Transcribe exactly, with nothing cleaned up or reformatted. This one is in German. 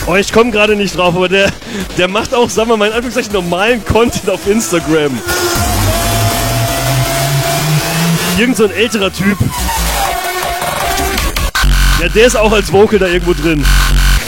Oh, ich komme gerade nicht drauf, aber der, der macht auch, sagen wir mal in Anführungszeichen, normalen Content auf Instagram. Irgend so ein älterer Typ. Ja, der ist auch als Vocal da irgendwo drin.